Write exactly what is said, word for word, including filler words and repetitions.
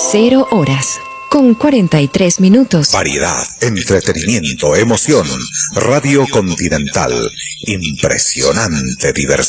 Cero horas, con cuarenta y tres minutos. Variedad, entretenimiento, emoción. Radio Continental. Impresionante diversión.